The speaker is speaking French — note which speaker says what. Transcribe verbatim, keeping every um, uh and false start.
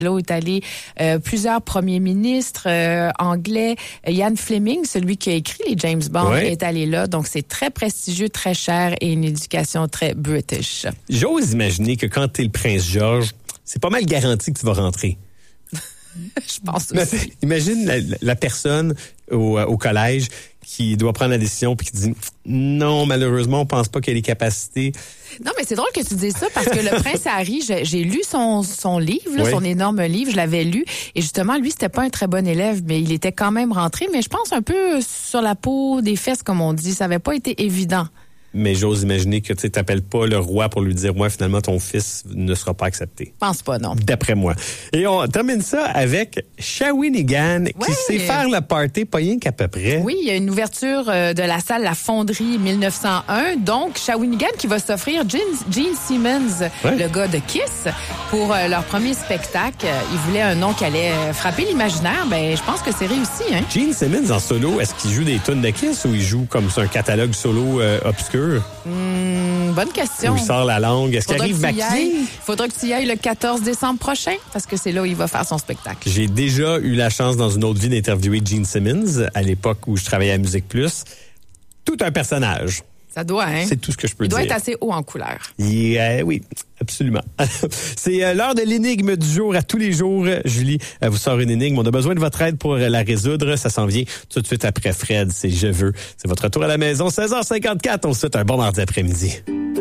Speaker 1: Là où est allé euh, plusieurs premiers ministres euh, anglais. Ian Fleming, celui qui a écrit les James Bond, oui. est allé là. Donc, c'est très prestigieux, très cher et une éducation très british.
Speaker 2: J'ose imaginer que quand t'es le prince George, c'est pas mal garanti que tu vas rentrer.
Speaker 1: Je pense aussi.
Speaker 2: Imagine la, la personne au, au collège qui doit prendre la décision puis qui dit non, malheureusement, on pense pas qu'elle ait les capacités.
Speaker 1: Non, mais c'est drôle que tu dises ça parce que le prince Harry, j'ai, j'ai lu son, son livre, là, oui. son énorme livre, je l'avais lu. Et justement, lui, c'était pas un très bon élève, mais il était quand même rentré. Mais je pense un peu sur la peau des fesses, comme on dit. Ça avait pas été évident.
Speaker 2: Mais j'ose imaginer que tu t'appelles pas le roi pour lui dire, ouais, finalement, ton fils ne sera pas accepté.
Speaker 1: Pense pas, non.
Speaker 2: D'après moi. Et on termine ça avec Shawinigan, ouais. qui sait faire le party, pas rien qu'à peu près.
Speaker 1: Oui, il y a une ouverture de la salle La Fonderie mille neuf cent un. Donc, Shawinigan qui va s'offrir Gene, Gene Simmons, ouais. le gars de Kiss, pour euh, leur premier spectacle. Ils voulaient un nom qui allait frapper l'imaginaire. Ben, je pense que c'est réussi, hein.
Speaker 2: Gene Simmons en solo, est-ce qu'il joue des tunes de Kiss ou il joue comme ça un catalogue solo euh, obscur?
Speaker 1: Mmh, bonne question.
Speaker 2: Où il sort la langue. Est-ce qu'il arrive maquillé?
Speaker 1: Il faudra que tu y ailles le quatorze décembre prochain parce que c'est là où il va faire son spectacle.
Speaker 2: J'ai déjà eu la chance dans une autre vie d'interviewer Gene Simmons à l'époque où je travaillais à Musique Plus. Tout un personnage.
Speaker 1: Ça doit, hein?
Speaker 2: C'est tout ce que je peux
Speaker 1: il
Speaker 2: dire.
Speaker 1: Il doit être assez haut en couleur.
Speaker 2: Yeah, oui, absolument. C'est euh, l'heure de l'énigme du jour à tous les jours. Julie euh, vous sort une énigme. On a besoin de votre aide pour euh, la résoudre. Ça s'en vient tout de suite après Fred. C'est Je veux. C'est votre retour à la maison. seize heures cinquante-quatre. On se souhaite un bon mardi après-midi.